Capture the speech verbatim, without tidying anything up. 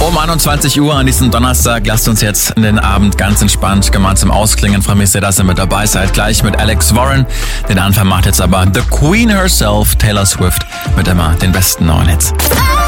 Um einundzwanzig Uhr an diesem Donnerstag lasst uns jetzt in den Abend ganz entspannt gemeinsam ausklingen. Freue mich sehr, dass ihr mit dabei seid. Gleich mit Alex Warren. Den Anfang macht jetzt aber The Queen herself, Taylor Swift, mit immer den besten neuen Hits.